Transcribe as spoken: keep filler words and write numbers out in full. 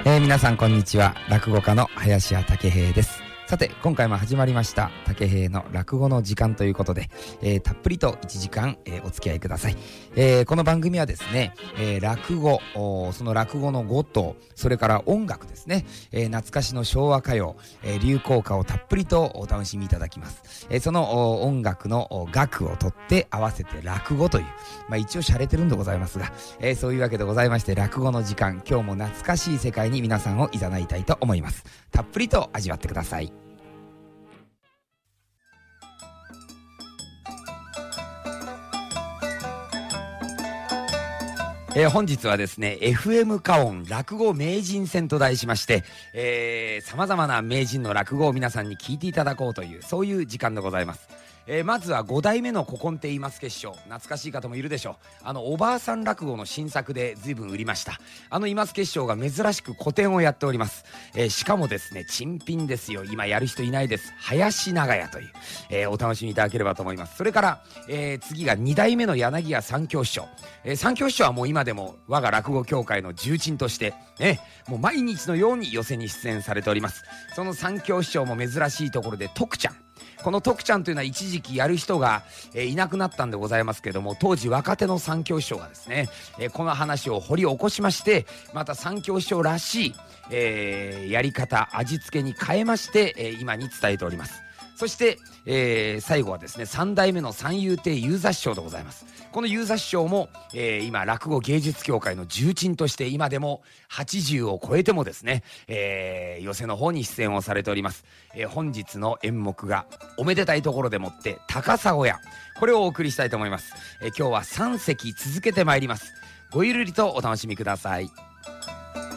えー、皆さんこんにちは。落語家の林家武平です。さて今回も始まりました武平の落語の時間ということで、えー、たっぷりといちじかん、えー、お付き合いください。えー、この番組はですね、えー、落語、その落語の語とそれから音楽ですね、えー、懐かしの昭和歌謡、えー、流行歌をたっぷりとお楽しみいただきます。えー、その音楽の楽をとって合わせて落語という、まあ一応洒落てるんでございますが、えー、そういうわけでございまして、落語の時間、今日も懐かしい世界に皆さんをいざないたいと思います。たっぷりと味わってください。えー、本日はですね エフエム 花音落語名人戦と題しまして、えー、様々な名人の落語を皆さんに聞いていただこうという、そういう時間でございます。えー、まずはご代目の古今亭今助師匠、懐かしい方もいるでしょう。あのおばあさん落語の新作で随分売りました。あの今助師匠が珍しく古典をやっております。えー、しかもですね珍品ですよ。今やる人いないです。林長屋という、えー、お楽しみいただければと思います。それから、えー、次がに代目の柳家三協師匠、えー、三協師匠はもう今でも我が落語協会の重鎮として、ね、もう毎日のように寄席に出演されております。その三協師匠も珍しいところで徳ちゃん、この徳ちゃんというのは一時期やる人が、えー、いなくなったんでございますけども、当時若手の三協師匠がですね、えー、この話を掘り起こしまして、また三協師匠らしい、えー、やり方味付けに変えまして、えー、今に伝えております。そして、えー、最後はですねさん代目の三遊亭遊座師匠でございます。この遊座師匠も、えー、今落語芸術協会の重鎮として今でもはちじゅうを超えてもですね、えー、寄席の方に出演をされております。えー、本日の演目がおめでたいところでもって高砂屋、これをお送りしたいと思います。えー、今日はさん席続けてまいります。ごゆるりとお楽しみください。